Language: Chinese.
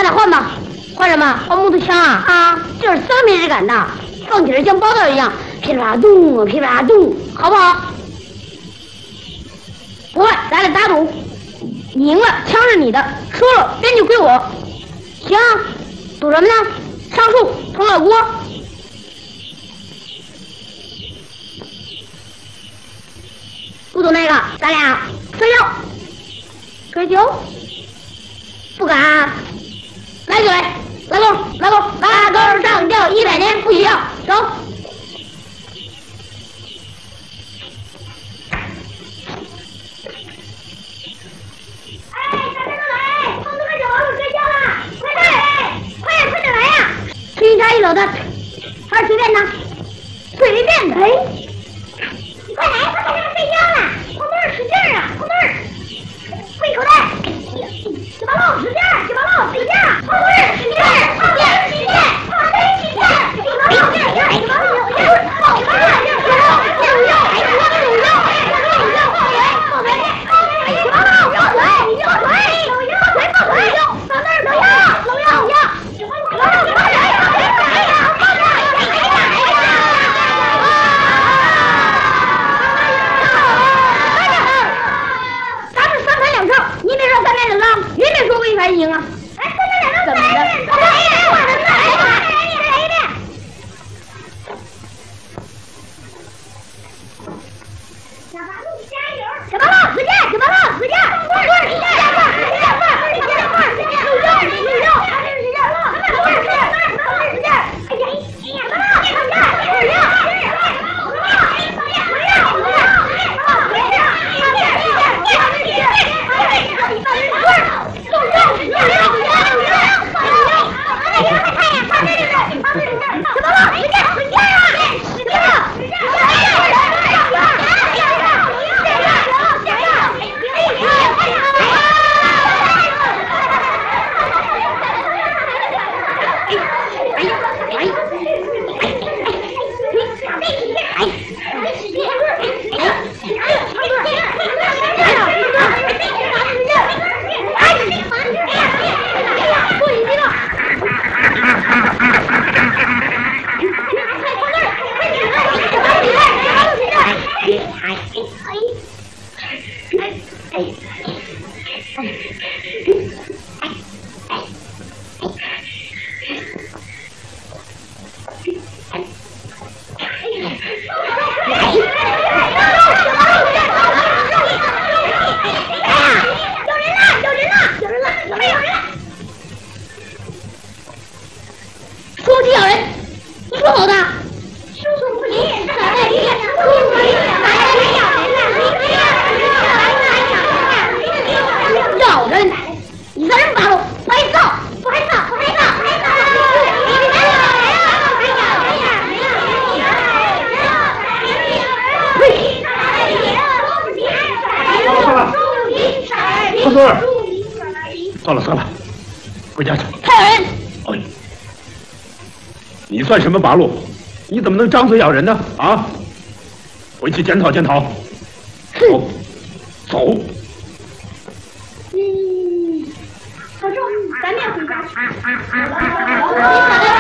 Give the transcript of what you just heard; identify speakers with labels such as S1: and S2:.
S1: 咱俩换吧。换什么？换木头枪啊！啊，就是3米质感的，放起来像包道一样，噼里啪啦咚啊，噼里啪啦咚，好不好？不换，咱俩打赌，你赢了，枪是你的，输了，编剧归我。行，赌什么呢？上树，捅老锅。不赌那个，咱俩摔跤。摔跤？不敢啊。来就来，拉钩，拉钩，拉钩上吊100年不许要，走。哎，大家都来，同志们就往里睡觉了，快点来呀！吃一扎一篓的，还是随便的？随便的。哎，你快来，快让他们睡觉了，红妹儿使劲啊，红妹儿，喂口袋。小八路使劲，小八路使劲，红妹儿使劲，红妹儿使劲，红妹儿使劲，小八路使劲，小八路使劲，好吧，还赢啊！哎，怎么的？来一遍！小八路加油！小八路使劲！小八路使劲！
S2: 算了，回家去。
S1: 太人！
S2: 哎，你算什么八路？你怎么能张嘴咬人呢？啊！回去检讨检讨。走，走。
S1: 小周，咱俩回家。